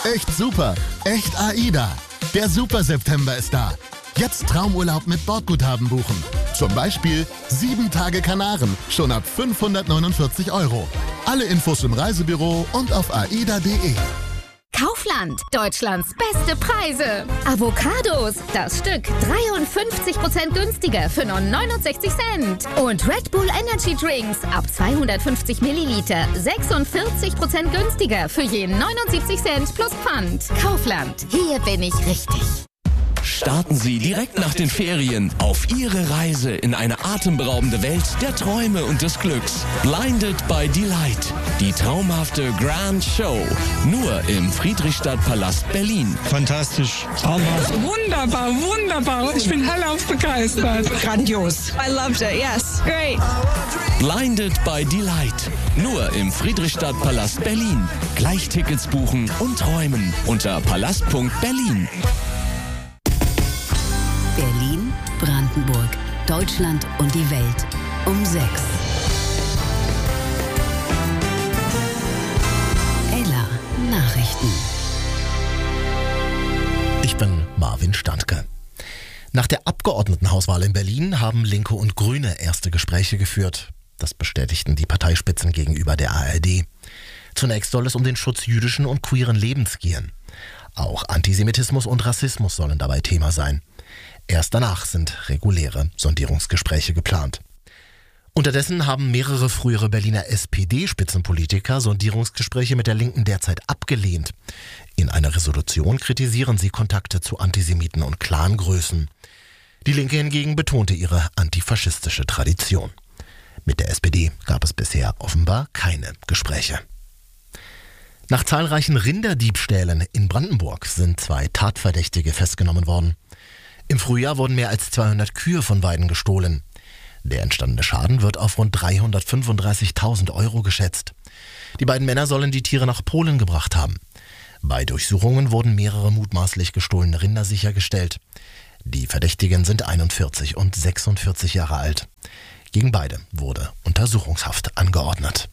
Echt super. Echt AIDA. Der Super September ist da. Jetzt Traumurlaub mit Bordguthaben buchen. Zum Beispiel 7 Tage Kanaren, schon ab 549 €. Alle Infos im Reisebüro und auf aida.de. Kaufland, Deutschlands beste Preise. Avocados, das Stück 53% günstiger für nur 69 Cent. Und Red Bull Energy Drinks ab 250 Milliliter 46% günstiger für je 79 Cent plus Pfand. Kaufland, hier bin ich richtig. Starten Sie direkt nach den Ferien auf Ihre Reise in eine atemberaubende Welt der Träume und des Glücks. Blinded by Delight. Die traumhafte Grand Show. Nur im Friedrichstadtpalast Berlin. Fantastisch. Traumhaft. Wunderbar, wunderbar. Ich bin hellauf begeistert. Grandios. I loved it, yes. Great. Blinded by Delight. Nur im Friedrichstadtpalast Berlin. Gleich Tickets buchen und träumen unter palast.berlin. Berlin, Brandenburg, Deutschland und die Welt um 6. Ella Nachrichten. Ich bin Marvin Standke. Nach der Abgeordnetenhauswahl in Berlin haben Linke und Grüne erste Gespräche geführt. Das bestätigten die Parteispitzen gegenüber der ARD. Zunächst soll es um den Schutz jüdischen und queeren Lebens gehen. Auch Antisemitismus und Rassismus sollen dabei Thema sein. Erst danach sind reguläre Sondierungsgespräche geplant. Unterdessen haben mehrere frühere Berliner SPD-Spitzenpolitiker Sondierungsgespräche mit der Linken derzeit abgelehnt. In einer Resolution kritisieren sie Kontakte zu Antisemiten und Clangrößen. Die Linke hingegen betonte ihre antifaschistische Tradition. Mit der SPD gab es bisher offenbar keine Gespräche. Nach zahlreichen Rinderdiebstählen in Brandenburg sind 2 Tatverdächtige festgenommen worden. Im Frühjahr wurden mehr als 200 Kühe von Weiden gestohlen. Der entstandene Schaden wird auf rund 335.000 € geschätzt. Die beiden Männer sollen die Tiere nach Polen gebracht haben. Bei Durchsuchungen wurden mehrere mutmaßlich gestohlene Rinder sichergestellt. Die Verdächtigen sind 41 und 46 Jahre alt. Gegen beide wurde Untersuchungshaft angeordnet.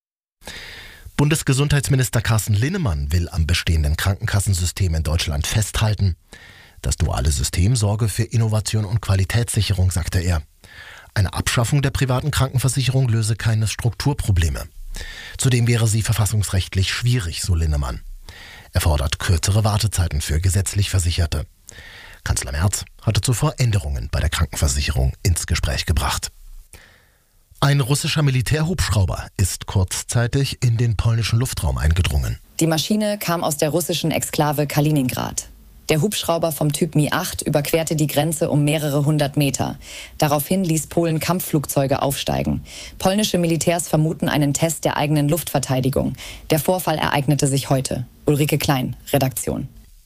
Bundesgesundheitsminister Carsten Linnemann will am bestehenden Krankenkassensystem in Deutschland festhalten. Das duale System sorge für Innovation und Qualitätssicherung, sagte er. Eine Abschaffung der privaten Krankenversicherung löse keine Strukturprobleme. Zudem wäre sie verfassungsrechtlich schwierig, so Linnemann. Er fordert kürzere Wartezeiten für gesetzlich Versicherte. Kanzler Merz hatte zuvor Änderungen bei der Krankenversicherung ins Gespräch gebracht. Ein russischer Militärhubschrauber ist kurzzeitig in den polnischen Luftraum eingedrungen. Die Maschine kam aus der russischen Exklave Kaliningrad. Der Hubschrauber vom Typ Mi-8 überquerte die Grenze um mehrere hundert Meter. Daraufhin ließ Polen Kampfflugzeuge aufsteigen. Polnische Militärs vermuten einen Test der eigenen Luftverteidigung. Der Vorfall ereignete sich heute. Ulrike Klein, Redaktion.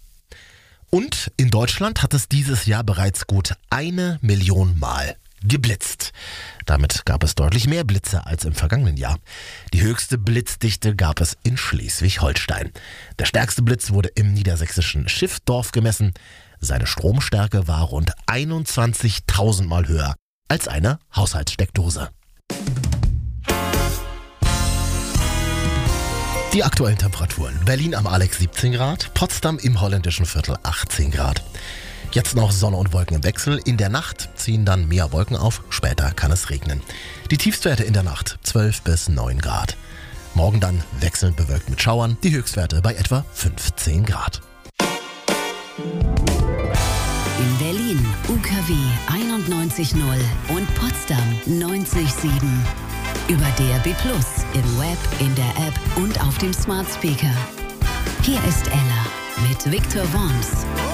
Und in Deutschland hat es dieses Jahr bereits gut 1 Million Mal geblitzt. Damit gab es deutlich mehr Blitze als im vergangenen Jahr. Die höchste Blitzdichte gab es in Schleswig-Holstein. Der stärkste Blitz wurde im niedersächsischen Schiffdorf gemessen. Seine Stromstärke war rund 21.000 Mal höher als eine Haushaltssteckdose. Die aktuellen Temperaturen. Berlin am Alex 17 Grad, Potsdam im holländischen Viertel 18 Grad. Jetzt noch Sonne und Wolken im Wechsel. In der Nacht ziehen dann mehr Wolken auf. Später kann es regnen. Die Tiefstwerte in der Nacht 12 bis 9 Grad. Morgen dann wechselnd bewölkt mit Schauern. Die Höchstwerte bei etwa 15 Grad. In Berlin UKW 91.0 und Potsdam 90.7. Über DAB+, im Web, in der App und auf dem Smart Speaker. Hier ist Ella mit Victor Worms.